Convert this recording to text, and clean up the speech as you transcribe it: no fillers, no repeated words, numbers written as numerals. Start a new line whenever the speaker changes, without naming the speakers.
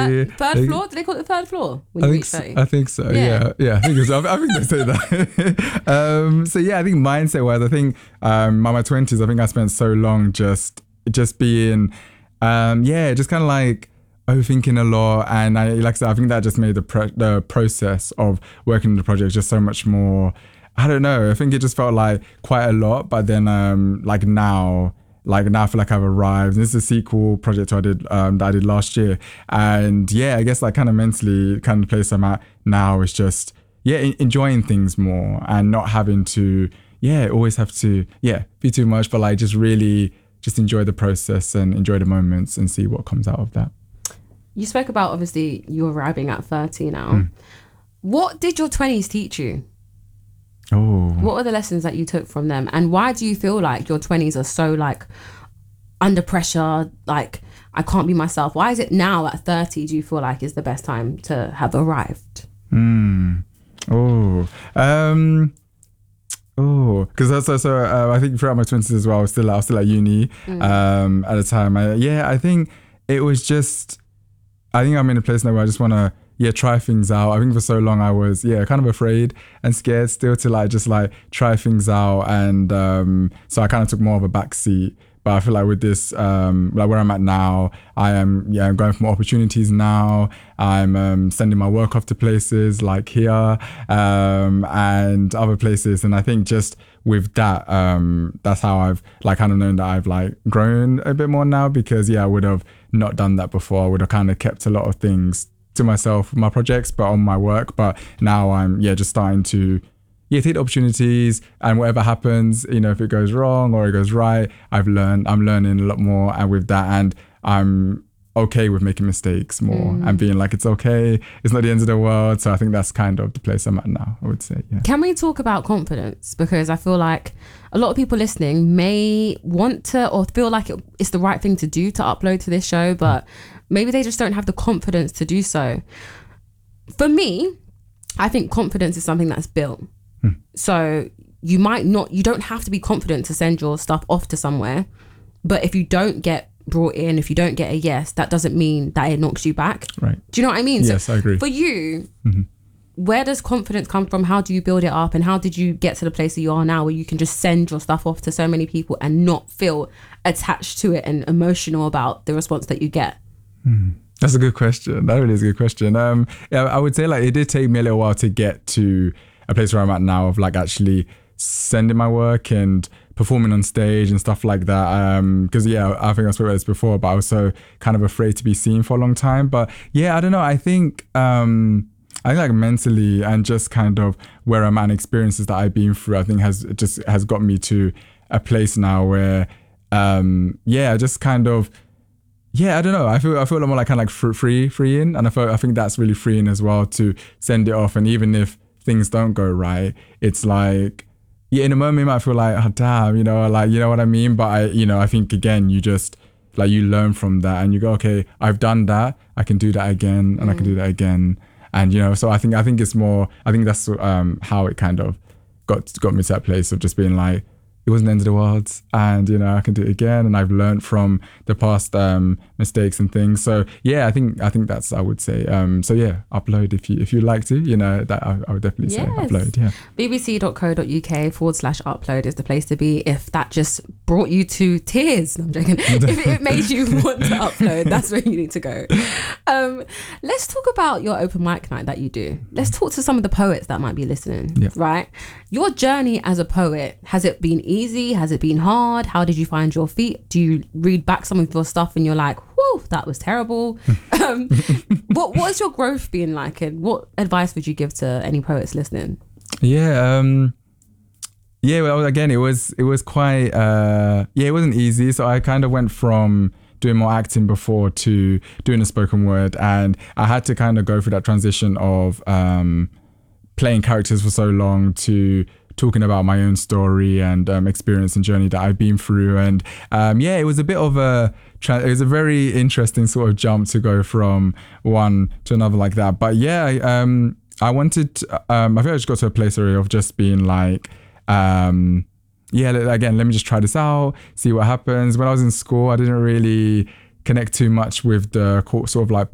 third floor? Do they call it the third floor when
I
you
think
reach 30?
I think so. Yeah. I think they say that. So yeah, I think mindset wise, I think my 20s, I think I spent so long just being just kind of like overthinking a lot, and like I said, I think that just made the process of working on the project just so much more. I don't know. I think it just felt like quite a lot, but then now I feel like I've arrived. This is a sequel project I did that I did last year, and I guess like kind of mentally, kind of the place I'm at now is just enjoying things more and not having to always have to be too much, but like just really just enjoy the process and enjoy the moments and see what comes out of that.
You spoke about obviously you arriving at 30 now. What did your 20s teach you? What were the lessons that you took from them, and why do you feel like your 20s are so like under pressure, like I can't be myself? Why is it now at 30 do you feel like is the best time to have arrived?
Because I think throughout my 20s as well, I was still at uni at the time. I think it was just, I think I'm in a place now where I just want to try things out. I think for so long I was kind of afraid and scared still to like just like try things out, and so I kind of took more of a back seat. But I feel like with this like where I'm at now, I am I'm going for more opportunities now. I'm sending my work off to places like here and other places, and I think just with that that's how I've like kind of known that I've like grown a bit more now, because I would have not done that before. I would have kind of kept a lot of things to myself, my projects, but on my work. But now I'm just starting to take the opportunities, and whatever happens, if it goes wrong or it goes right, I'm learning a lot more, and with that, and I'm okay with making mistakes more and being like, it's okay, it's not the end of the world. So I think that's kind of the place I'm at now, I would say.
Can we talk about confidence? Because I feel like a lot of people listening may want to or feel like it's the right thing to do to upload to this show, but maybe they just don't have the confidence to do so. For me, I think confidence is something that's built. So you don't have to be confident to send your stuff off to somewhere, but if you don't get brought in, if you don't get a yes, that doesn't mean that it knocks you back.
Right.
Do you know what I mean?
Yes,
so
I agree.
For you, where does confidence come from? How do you build it up, and how did you get to the place that you are now where you can just send your stuff off to so many people and not feel attached to it and emotional about the response that you get?
That's a good question. That really is a good question. I would say like it did take me a little while to get to a place where I'm at now of like actually sending my work and performing on stage and stuff like that. Because I think I spoke about this before, but I was so kind of afraid to be seen for a long time. But I don't know. I think like mentally and just kind of where I'm at and experiences that I've been through, I think has got me to a place now where I just kind of I don't know. I feel a lot more like kind of like freeing, and I think that's really freeing as well to send it off. And even if things don't go right, it's like in a moment you might feel like, oh damn, like you know what I mean. But I think again you just like you learn from that and you go, okay, I've done that, I can do that again, and I can do that again, and so I think it's more. I think that's how it kind of got me to that place of just being like, it wasn't the end of the world, and I can do it again, and I've learned from the past mistakes and things. So I think that's, I would say. Upload if you like to. That I would definitely say upload.
bbc.co.uk/upload is the place to be if that just brought you to tears. No, I'm joking. If it made you want to upload, that's where you need to go. Let's talk about your open mic night that you do. Let's talk to some of the poets that might be listening.
Yeah.
Right? Your journey as a poet, has it been easy? Has it been hard? How did you find your feet? Do you read back some of your stuff and you're like, whoa, that was terrible? What's your growth been like, and what advice would you give to any poets listening?
Well, again, it was quite it wasn't easy. So I kind of went from doing more acting before to doing the spoken word, and I had to kind of go through that transition of playing characters for so long to talking about my own story and experience and journey that I've been through. And it was a bit of it was a very interesting sort of jump to go from one to another like that. But I wanted I think I just got to a place of just being like again, let me just try this out, see what happens. When I was in school, I didn't really connect too much with the sort of like